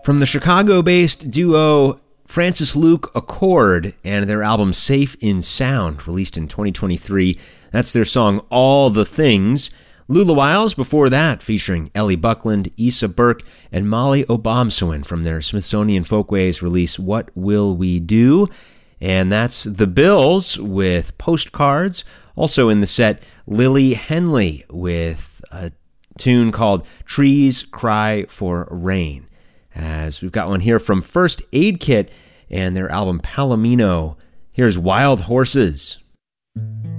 From the Chicago-based duo Francis Luke Accord and their album Safe in Sound, released in 2023, that's their song All the Things. Lula Wiles before that, featuring Ellie Buckland, Issa Burke, and Molly Obomsawin from their Smithsonian Folkways release What Will We Do? And that's The Bills with Postcards. Also in the set, Lily Henley with a tune called Trees Cry for Rain. As we've got one here from First Aid Kit and their album Palomino. Here's Wild Horses.